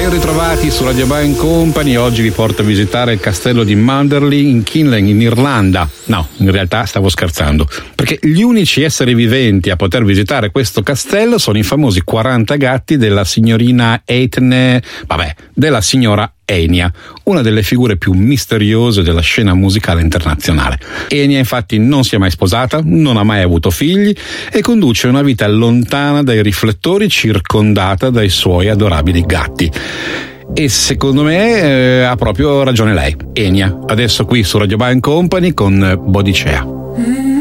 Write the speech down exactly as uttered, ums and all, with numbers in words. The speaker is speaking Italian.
Ben ritrovati su Radio Band Company. Oggi vi porto a visitare il castello di Manderley in Kinlan, in Irlanda. No, in realtà stavo scherzando, perché gli unici esseri viventi a poter visitare questo castello sono i famosi quaranta gatti della signorina Eitne, vabbè, della signora Enya, una delle figure più misteriose della scena musicale internazionale. Enya infatti non si è mai sposata, non ha mai avuto figli e conduce una vita lontana dai riflettori, circondata dai suoi adorabili gatti. E secondo me eh, ha proprio ragione lei, Enya. Adesso qui su Radio Band Company con Bodicea.